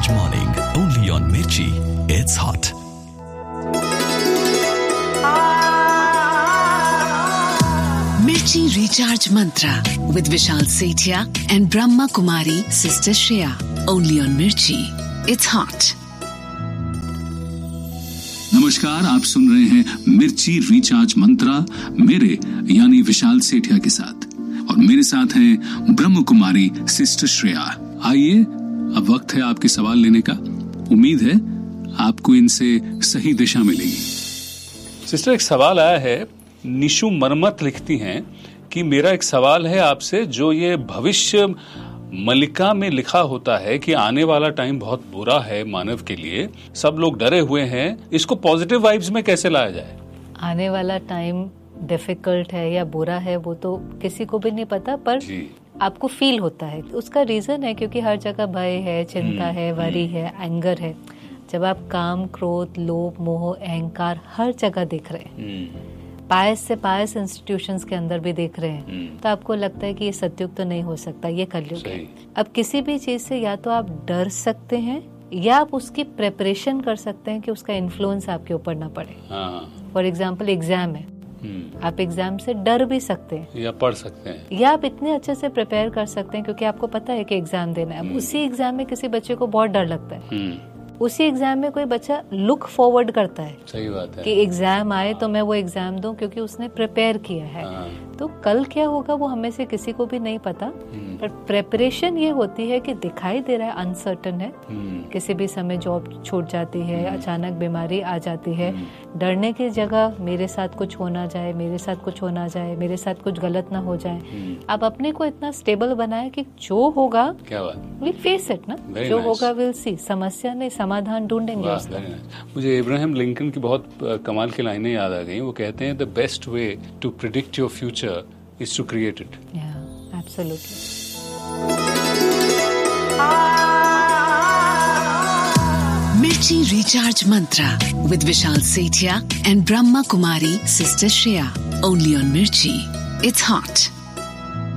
Recharge Morning, only on Mirchi. It's hot. Mirchi Recharge Mantra with Vishal Sethia and Brahma Kumari Sister Shreya. Only on Mirchi. It's hot. नमस्कार, आप सुन रहे हैं मिर्ची recharge मंत्रा मेरे यानी विशाल सेठिया के साथ, और मेरे साथ हैं ब्रह्म कुमारी सिस्टर श्रेया। आइए, अब वक्त है आपके सवाल लेने का। उम्मीद है आपको इनसे सही दिशा मिलेगी। सिस्टर, एक सवाल आया है। निशु मरमत लिखती हैं कि मेरा एक सवाल है आपसे, जो ये भविष्य मलिका में लिखा होता है कि आने वाला टाइम बहुत बुरा है मानव के लिए, सब लोग डरे हुए हैं, इसको पॉजिटिव वाइब्स में कैसे लाया जाए? आने वाला टाइम डिफिकल्ट है या बुरा है वो तो किसी को भी नहीं पता, पर आपको फील होता है। उसका रीजन है क्योंकि हर जगह भय है, चिंता है, वरी है, एंगर है। जब आप काम, क्रोध, लोभ, मोह, अहंकार हर जगह देख रहे हैं, पायस से पायस इंस्टीट्यूशंस के अंदर भी देख रहे हैं, तो आपको लगता है कि ये सत्युग तो नहीं हो सकता, ये कलयुग है। अब किसी भी चीज से या तो आप डर सकते हैं या आप उसकी प्रेपरेशन कर सकते हैं कि उसका इन्फ्लुएंस आपके ऊपर ना पड़े। फॉर एग्जाम्पल, एग्जाम है, आप एग्जाम से डर भी सकते हैं या पढ़ सकते हैं, या आप इतने अच्छे से प्रिपेयर कर सकते हैं क्योंकि आपको पता है कि एग्जाम देना है। उसी एग्जाम में किसी बच्चे को बहुत डर लगता है, उसी एग्जाम में कोई बच्चा लुक फॉरवर्ड करता है, सही बात है, कि एग्जाम आए तो मैं वो एग्जाम दूं क्योंकि उसने प्रिपेयर किया है। तो कल क्या होगा वो हमें से किसी को भी नहीं पता, पर प्रेपरेशन ये होती है कि दिखाई दे रहा है अनसर्टन है, किसी भी समय जॉब छूट जाती है, अचानक बीमारी आ जाती है। डरने की जगह मेरे साथ कुछ होना जाए, मेरे साथ कुछ होना जाए, मेरे साथ कुछ गलत ना हो जाए। आप अपने को इतना स्टेबल बनाए कि जो होगा विल फेस इट ना, जो होगा विल सी। समस्या नहीं, समाधान ढूंढेंगे उसका। मुझे इब्राहिम लिंकन की बहुत कमाल की लाइनें याद आ गई। वो कहते हैं, the best way to predict your future is to create it. Absolutely. Mirchi Recharge Mantra with Vishal Sethia and Brahma Kumari Sister Shreya. Only on Mirchi. It's hot.